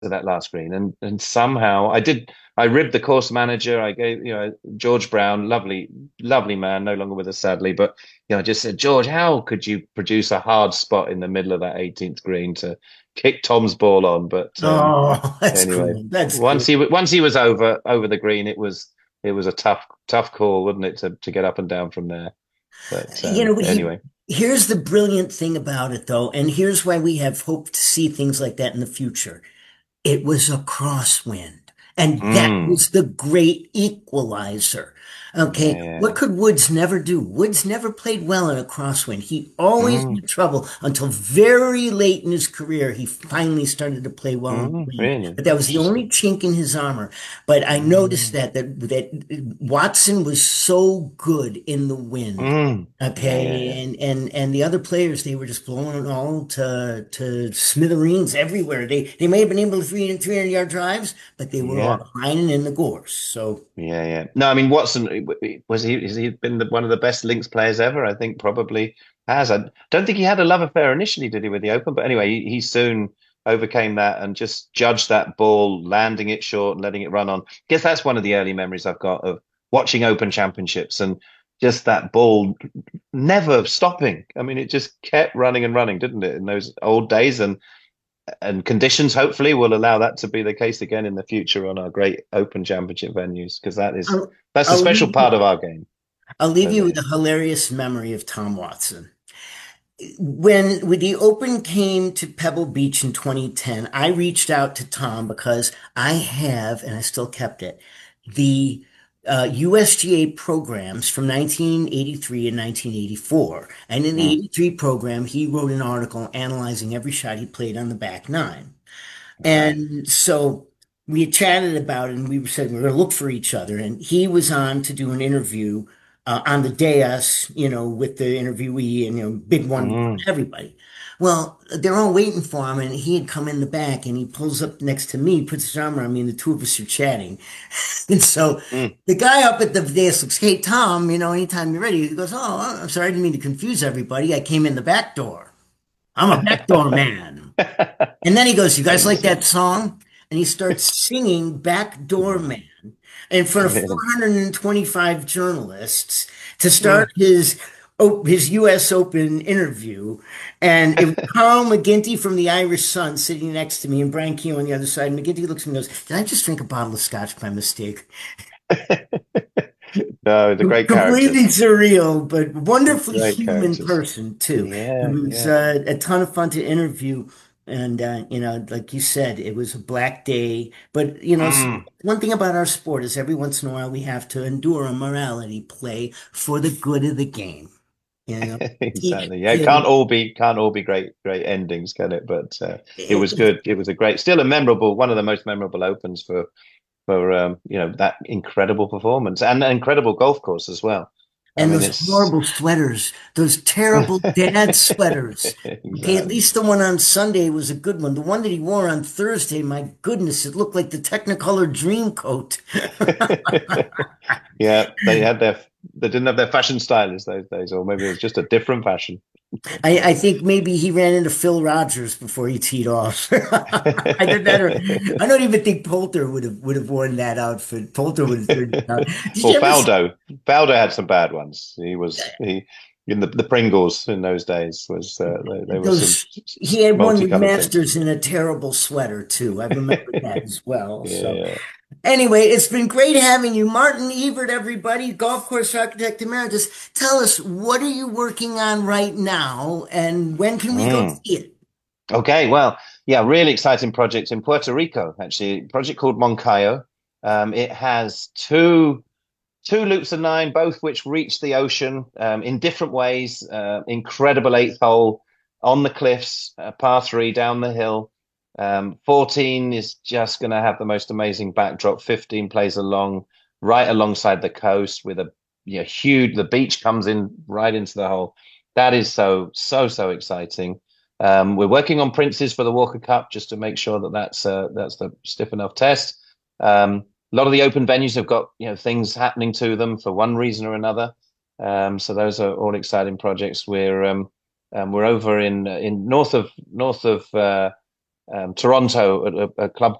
to that last green, and somehow I ribbed the course manager. I gave, George Brown, lovely man, no longer with us sadly, but I just said, George, how could you produce a hard spot in the middle of that 18th green to kick Tom's ball on? But Oh, that's anyway, cool. That's cool. once he was over the green, it was a tough call, wasn't it, to get up and down from there? But He anyway. here's the brilliant thing about it though, and here's why we have hope to see things like that in the future. It was a crosswind. And that Mm, was the great equalizer. Okay. yeah, What could Woods never do? Woods never played well in a crosswind. He always mm, had trouble until very late in his career. He finally started to play well in the wind. really But that was the only interesting. chink in his armor. But I noticed Mm, that Watson was so good in the wind. yeah, yeah, Okay, yeah, and the other players, they were just blowing it all to smithereens everywhere. They may have been able to 300 yard drives, but they were yeah, all lining in the gorse. So yeah, yeah. No, I mean Watson was he? Has he been one of the best links players ever? I think probably has. I don't think he had a love affair initially, did he, with the Open? But anyway, he soon overcame that and just judged that ball, landing it short and letting it run on. Guess that's one of the early memories I've got of watching Open Championships and just that ball never stopping. I mean, it just kept running and running, didn't it, in those old days? And conditions hopefully will allow that to be the case again in the future on our great Open Championship venues, because I'll, that's a I'll special leave part of our game. I'll leave So you with there. a hilarious memory of Tom Watson. When the Open came to Pebble Beach in 2010, I reached out to Tom because I have, and I still kept it, the USGA programs from 1983 and 1984. And in the Mm, 83 program, he wrote an article analyzing every shot he played on the back nine. right. And so we had chatted about it and we said we were going to look for each other. And he was on to do an interview on the dais, with the interviewee and, big one in front Mm. of everybody. Well, they're all waiting for him and he had come in the back and he pulls up next to me, puts his arm around me and the two of us are chatting. And so Mm. the guy up at the dais looks, hey, Tom, anytime you're ready. He goes, oh, I'm sorry, I didn't mean to confuse everybody. I came in the back door. I'm a backdoor man. And then he goes, you guys like that Excellent. song? And he starts singing Backdoor Man in front of Really. 425 journalists to Mm. start his US Open interview. And it was Carl McGinty from the Irish Sun sitting next to me and Brian Keogh on the other side. And McGinty looks at me and goes, did I just drink a bottle of scotch by mistake? No, it's a great character. Completely surreal, but wonderfully Great human characters. person too. It Yeah, was yeah. a ton of fun to interview, and like you said, it was a black day. But Mm. one thing about our sport is every once in a while we have to endure a morality play for the good of the game. You know, Exactly. Yeah, it Yeah, can't all be great endings, can it? But it was good. It was still a memorable, one of the most memorable opens for that incredible performance and an incredible golf course as well. I And mean, those it's horrible sweaters, those terrible dad sweaters. Okay, at exactly. least the one on Sunday was a good one. The one that he wore on Thursday, my goodness, it looked like the Technicolor Dream Coat. Yeah, they didn't have their fashion stylists those days, or maybe it was just a different fashion. I think maybe he ran into Phil Rogers before he teed off. I did better. I don't even think Poulter would have worn that outfit. Poulter would have turned it out. Did Well, you ever? Faldo had some bad ones. He in the Pringles in those days was they were some Those he had won the multicolored things. Masters in a terrible sweater too. I remember that as well. So Yeah. anyway, it's been great having you, Martin Evert. Everybody, golf course architect emeritus. Tell us, what are you working on right now, and when can we go Mm. see it? Okay, well, yeah, really exciting project in Puerto Rico, actually. A project called Moncayo. It has two loops of nine, both which reach the ocean in different ways. Incredible eighth hole on the cliffs, par three down the hill. 14 is just going to have the most amazing backdrop. 15 plays along right alongside the coast with a huge. The beach comes in right into the hole. That is so exciting. We're working on Princes for the Walker Cup just to make sure that that's the stiff enough test. A lot of the open venues have got things happening to them for one reason or another. So those are all exciting projects. We're over in north of Toronto at a club